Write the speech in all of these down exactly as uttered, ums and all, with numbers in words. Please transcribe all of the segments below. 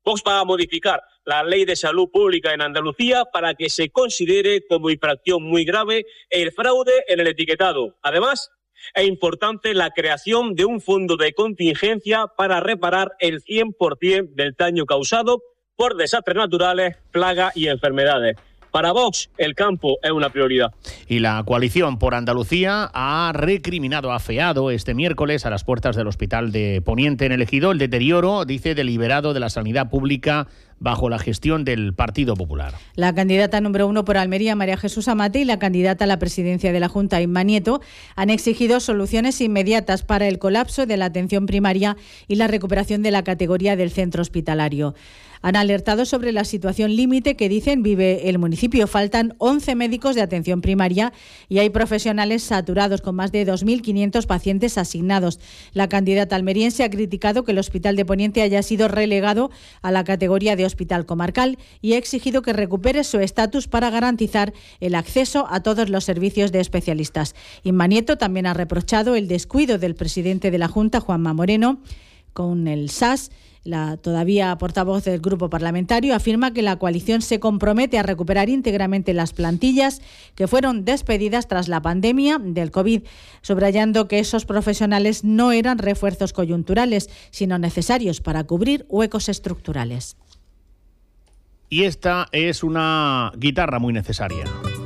Vox va a modificar la Ley de Salud Pública en Andalucía para que se considere como infracción muy grave el fraude en el etiquetado. Además, es importante la creación de un fondo de contingencia para reparar el cien por ciento del daño causado por desastres naturales, plagas y enfermedades. Para Vox, el campo es una prioridad. Y la coalición por Andalucía ha recriminado, afeado este miércoles a las puertas del Hospital de Poniente en el Ejido el deterioro, dice, deliberado de la sanidad pública bajo la gestión del Partido Popular. La candidata número uno por Almería, María Jesús Amate, y la candidata a la presidencia de la Junta, Inma Nieto, han exigido soluciones inmediatas para el colapso de la atención primaria y la recuperación de la categoría del centro hospitalario. Han alertado sobre la situación límite que, dicen, vive el municipio. Faltan once médicos de atención primaria y hay profesionales saturados con más de dos mil quinientos pacientes asignados. La candidata almeriense ha criticado que el Hospital de Poniente haya sido relegado a la categoría de hospital comarcal y ha exigido que recupere su estatus para garantizar el acceso a todos los servicios de especialistas. Inma Nieto también ha reprochado el descuido del presidente de la Junta, Juanma Moreno, con el S A S. La todavía portavoz del grupo parlamentario afirma que la coalición se compromete a recuperar íntegramente las plantillas que fueron despedidas tras la pandemia del COVID, subrayando que esos profesionales no eran refuerzos coyunturales, sino necesarios para cubrir huecos estructurales. Y esta es una guitarra muy necesaria.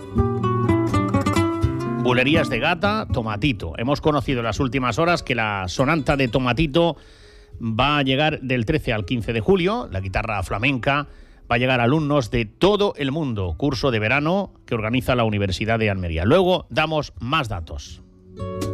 Bulerías de Gata, Tomatito. Hemos conocido en las últimas horas que la sonanta de Tomatito va a llegar del trece al quince de julio. La guitarra flamenca va a llegar a alumnos de todo el mundo. Curso de verano que organiza la Universidad de Almería. Luego damos más datos.